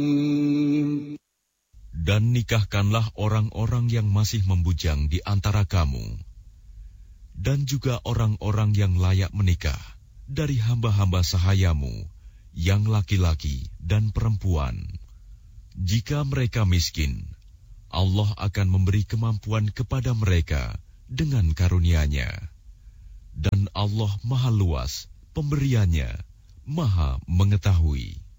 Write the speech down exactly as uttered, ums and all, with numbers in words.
Dan nikahkanlah orang-orang yang masih membujang di antara kamu, dan juga orang-orang yang layak menikah dari hamba-hamba sahayamu, yang laki-laki dan perempuan. Jika mereka miskin, Allah akan memberi kemampuan kepada mereka dengan karunia-Nya. Dan Allah Maha Luas pemberiannya, Maha Mengetahui.